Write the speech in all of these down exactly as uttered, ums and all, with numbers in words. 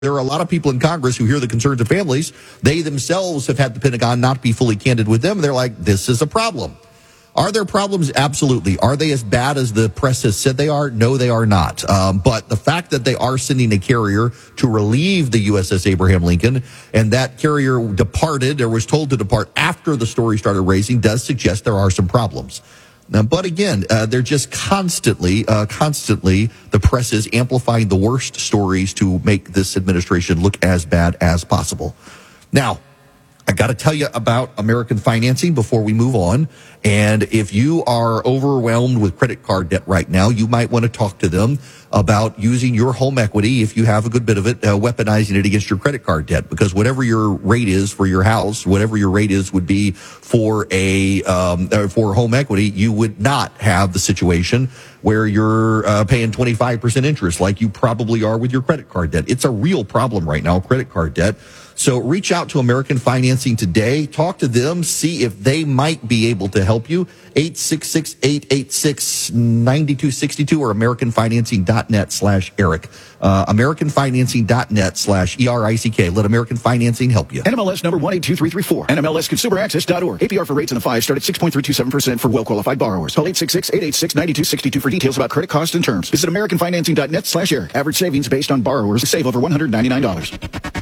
There are a lot of people in Congress who hear the concerns of families. They themselves have had the Pentagon not be fully candid with them. They're like, this is a problem. Are there problems? Absolutely. Are they as bad as the press has said they are? No, they are not. Um, but the fact that they are sending a carrier to relieve the U S S Abraham Lincoln, and that carrier departed or was told to depart after the story started raising, does suggest there are some problems. Now, but again, uh, they're just constantly, uh, constantly, the press is amplifying the worst stories to make this administration look as bad as possible. Now, I got to tell you about American Financing before we move on. And if you are overwhelmed with credit card debt right now, you might want to talk to them about using your home equity, if you have a good bit of it, uh, weaponizing it against your credit card debt. Because whatever your rate is for your house, whatever your rate is would be for a um, for home equity, you would not have the situation where you're uh, paying twenty-five percent interest like you probably are with your credit card debt. It's a real problem right now, credit card debt. So reach out to American Financing today. Talk to them. See if they might be able to help you. eight six six, eight eight six, nine two six two or americanfinancing.net slash Eric. Uh, americanfinancing.net slash E R I C K. Let American Financing help you. N M L S number one eight two three three four. N M L S consumer access dot org. A P R for rates in the five start at six point three two seven percent for well-qualified borrowers. Call eight six six, eight eight six, nine two six two for details about credit costs and terms. Visit americanfinancing.net slash Eric. Average savings based on borrowers save over one hundred ninety-nine dollars.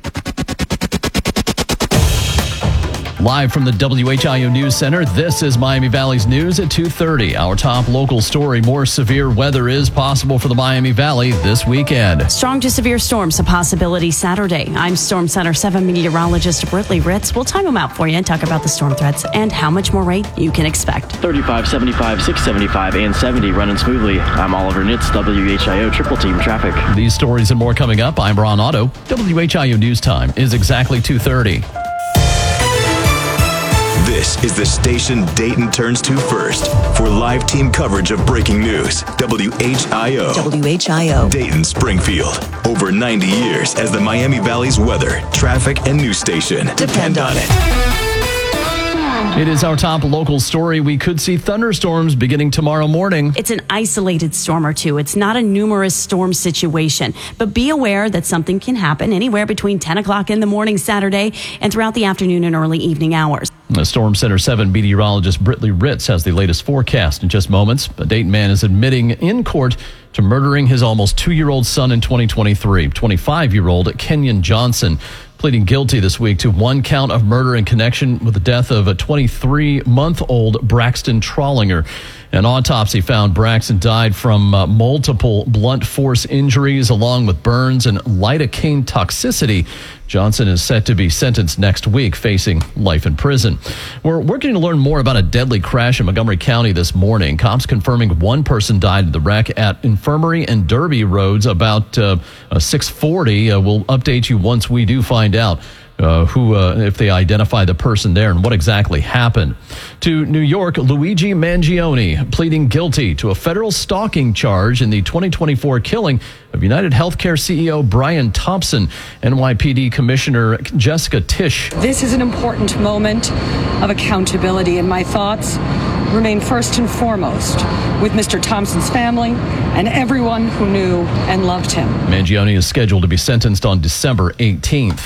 Live from the W H I O News Center, this is Miami Valley's news at two thirty. Our top local story, more severe weather is possible for the Miami Valley this weekend. Strong to severe storms, a possibility Saturday. I'm Storm Center seven meteorologist Britley Ritz. We'll time them out for you and talk about the storm threats and how much more rain you can expect. thirty-five, seventy-five, six seventy-five, and seventy running smoothly. I'm Oliver Nitz, W H I O Triple Team Traffic. These stories and more coming up. I'm Ron Otto. W H I O News Time is exactly two thirty. This is the station Dayton turns to first for live team coverage of breaking news. W H I O. W H I O. Dayton Springfield. Over ninety years as the Miami Valley's weather, traffic, and news station. Depend on it. It is our top local story. We could see thunderstorms beginning tomorrow morning. It's an isolated storm or two. It's not a numerous storm situation. But be aware that something can happen anywhere between ten o'clock in the morning Saturday and throughout the afternoon and early evening hours. The Storm Center seven meteorologist Britley Ritz has the latest forecast in just moments. A Dayton man is admitting in court to murdering his almost two-year-old son in twenty twenty-three. twenty-five-year-old Kenyon Johnson pleading guilty this week to one count of murder in connection with the death of a twenty-three-month-old Braxton Trollinger. An autopsy found Braxton died from uh, multiple blunt force injuries along with burns and lidocaine toxicity. Johnson is set to be sentenced next week, facing life in prison. We're working to learn more about a deadly crash in Montgomery County this morning. Cops confirming one person died in the wreck at Infirmary and Derby roads about uh, six forty. Uh, we'll update you once we do find out Uh, who, uh, if they identify the person there and what exactly happened. To New York, Luigi Mangione pleading guilty to a federal stalking charge in the twenty twenty-four killing of United Healthcare C E O Brian Thompson. N Y P D Commissioner Jessica Tisch. This is an important moment of accountability, and my thoughts remain first and foremost with Mister Thompson's family and everyone who knew and loved him. Mangione is scheduled to be sentenced on December eighteenth.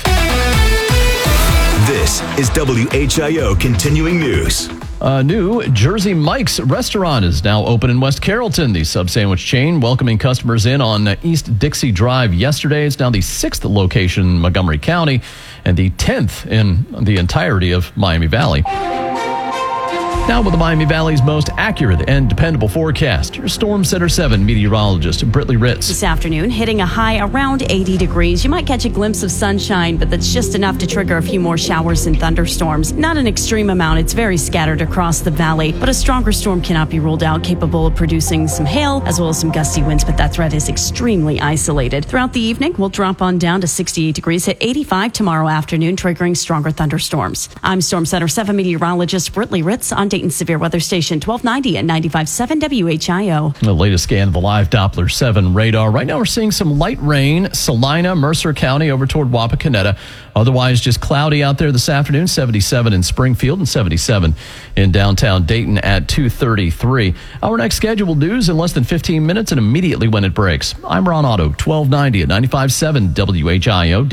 This is W H I O Continuing News. A new Jersey Mike's restaurant is now open in West Carrollton. The sub sandwich chain welcoming customers in on East Dixie Drive yesterday. It's now the sixth location in Montgomery County and the tenth in the entirety of Miami Valley. Now with the Miami Valley's most accurate and dependable forecast, your Storm Center seven meteorologist, Britley Ritz. This afternoon, hitting a high around eighty degrees. You might catch a glimpse of sunshine, but that's just enough to trigger a few more showers and thunderstorms. Not an extreme amount. It's very scattered across the valley, but a stronger storm cannot be ruled out, capable of producing some hail as well as some gusty winds, but that threat is extremely isolated. Throughout the evening, we'll drop on down to sixty-eight degrees, hit eighty-five tomorrow afternoon, triggering stronger thunderstorms. I'm Storm Center seven meteorologist Britley Ritz on Dayton's Severe Weather Station, twelve ninety and ninety-five point seven W H I O. The latest scan of the live Doppler seven radar. Right now we're seeing some light rain, Salina, Mercer County over toward Wapakoneta. Otherwise just cloudy out there this afternoon, seventy-seven in Springfield and seventy-seven in downtown Dayton at two thirty-three. Our next scheduled news in less than fifteen minutes and immediately when it breaks. I'm Ron Otto, twelve ninety at ninety-five point seven W H I O.